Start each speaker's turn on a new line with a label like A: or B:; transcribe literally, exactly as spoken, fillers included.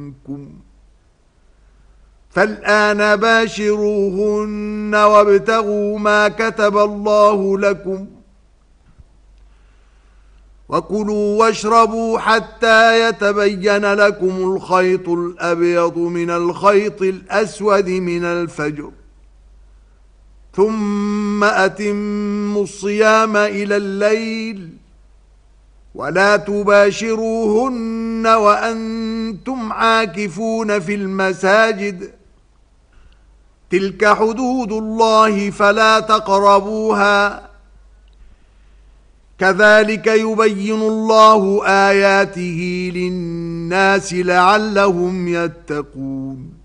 A: منكم فالآن باشروهن وابتغوا ما كتب الله لكم وكلوا واشربوا حتى يتبين لكم الخيط الأبيض من الخيط الأسود من الفجر ثم أتموا الصيام إلى الليل ولا تباشروهن وأنتم عاكفون في المساجد تلك حدود الله فلا تقربوها كذلك يبين الله آياته للناس لعلهم يتقون